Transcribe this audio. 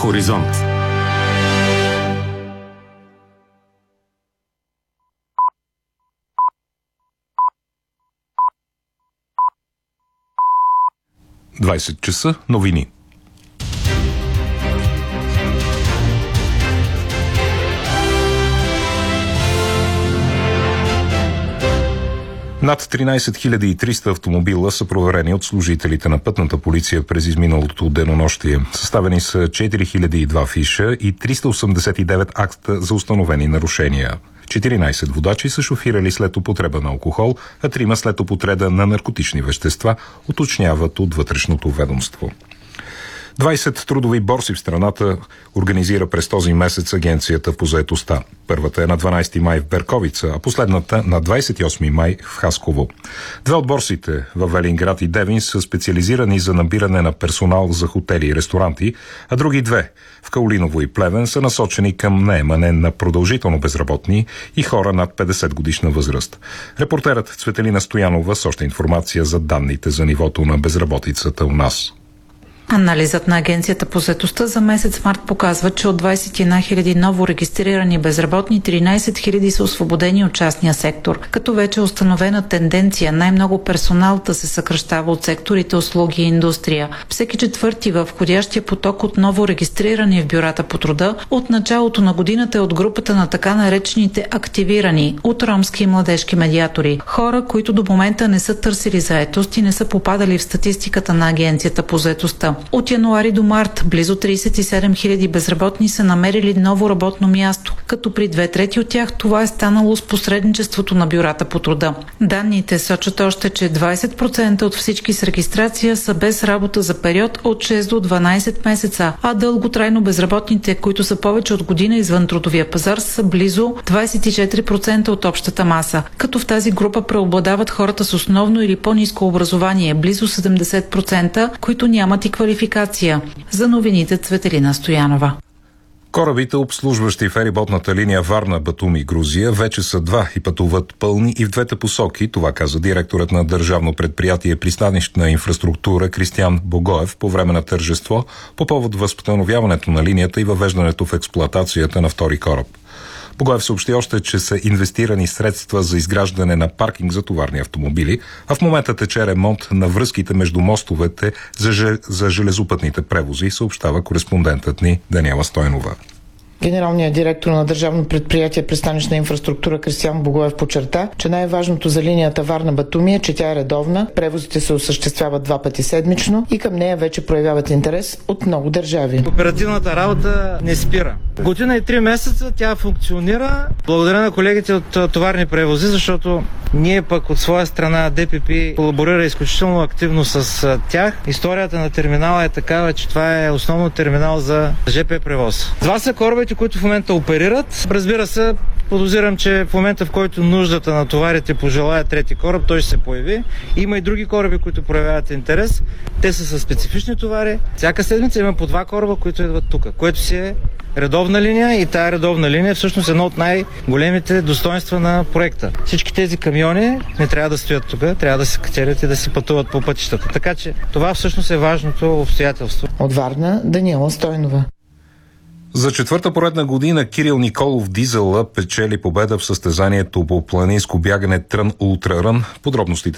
Хоризонт. Двадесет часа новини. Над 13 300 автомобила са проверени от служителите на пътната полиция през изминалото денонощие. Съставени са 4002 фиша и 389 акта за установени нарушения. 14 водачи са шофирали след употреба на алкохол, а 3 след употреба на наркотични вещества, уточняват от вътрешното ведомство. 20 трудови борси в страната организира през този месец Агенцията по заетостта. Първата е на 12 май в Берковица, а последната на 28 май в Хасково. Две от борсите в Велинград и Девин са специализирани за набиране на персонал за хотели и ресторанти, а други две в Каолиново и Плевен са насочени към наемане на продължително безработни и хора над 50 годишна възраст. Репортерът Цветелина Стоянова с още информация за данните за нивото на безработицата у нас. Анализът на Агенцията по заетостта за месец март показва, че от 21 000 ново регистрирани безработни, 13 000 са освободени от частния сектор, като вече е установена тенденция най-много персонал да се съкращава от секторите услуги и индустрия. Всеки четвърти във входящия поток от ново регистрирани в бюрата по труда от началото на годината е от групата на така наречените активирани от ромски и младежки медиатори. Хора, които до момента не са търсили заетост и не са попадали в статистиката на Агенцията по заетостта. От януари до март близо 37 000 безработни са намерили ново работно място, като при 2/3 от тях това е станало с посредничеството на бюрата по труда. Данните сочат още, че 20% от всички с регистрация са без работа за период от 6 до 12 месеца, а дълготрайно безработните, които са повече от година извън трудовия пазар, са близо 24% от общата маса, като в тази група преобладават хората с основно или по-ниско образование, близо 70%, които нямат и квалификация. За новините Цветелина Стоянова. Корабите, обслужващи фериботната линия Варна-Батуми, Грузия, вече са два и пътуват пълни и в двете посоки. Това каза директорът на Държавно предприятие пристанищна инфраструктура Кристиян Богоев по време на тържество по повод възстановяването на линията и въвеждането в експлоатацията на втори кораб. Богоев съобщи още, че са инвестирани средства за изграждане на паркинг за товарни автомобили, а в момента тече ремонт на връзките между мостовете за железопътните превози, съобщава кореспондентът ни Даниела Стойнова. Генералният директор на Държавно предприятие пристанищна инфраструктура Кристиян Богоев подчерта, че най-важното за линията Варна-Батуми е, че тя е редовна, превозите се осъществяват 2 пъти седмично и към нея вече проявяват интерес от много държави. Оперативната работа не спира. Година и 3 месеца тя функционира. Благодаря на колегите от товарни превози, защото ние пък от своя страна ДПП колаборира изключително активно с тях. Историята на терминала е такава, че това е основно терминал за ЖП превоз. Това са корабите, които в момента оперират. Разбира се, подозирам, че в момента, в който нуждата на товарите пожелая трети кораб, той ще се появи. Има и други кораби, които проявяват интерес. Те са със специфични товари. Всяка седмица има по 2 кораба, които идват тук, което си е редовна линия и тая редовна линия е всъщност едно от най-големите достоинства на проекта. Всички тези камиони не трябва да стоят тук, трябва да се катерят и да си пътуват по пътищата. Така че това всъщност е важното обстоятелство. От Варна, Даниела Стойнова. За четвърта поредна година Кирил Николов Дизела печели победа в състезанието по планинско бягане Трън Ултрарън. Подробностите